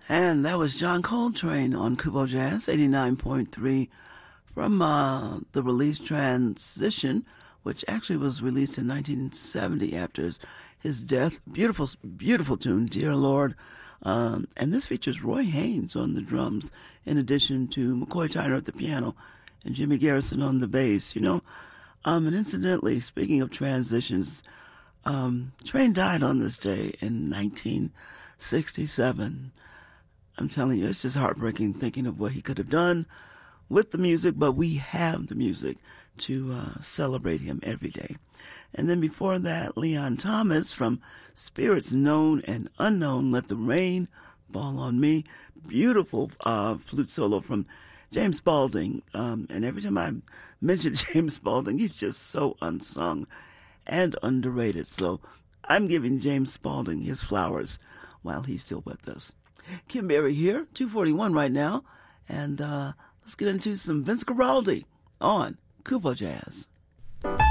And that was John Coltrane on Kubo Jazz 89.3 from the release Transition, which actually was released in 1970 after his death. Beautiful, beautiful tune, Dear Lord. And this features Roy Haynes on the drums, in addition to McCoy Tyner at the piano and Jimmy Garrison on the bass, you know. And incidentally, speaking of transitions, Train died on this day in 1967. I'm telling you, it's just heartbreaking thinking of what he could have done with the music, but we have the music to celebrate him every day. And then before that, Leon Thomas from Spirits Known and Unknown, Let the Rain Fall on Me. Beautiful flute solo from James Spaulding. And every time I mention James Spaulding, he's just so unsung and underrated. So I'm giving James Spaulding his flowers while he's still with us. Kim Berry here, 2:41 right now, and let's get into some Vince Guaraldi on Kubo Jazz.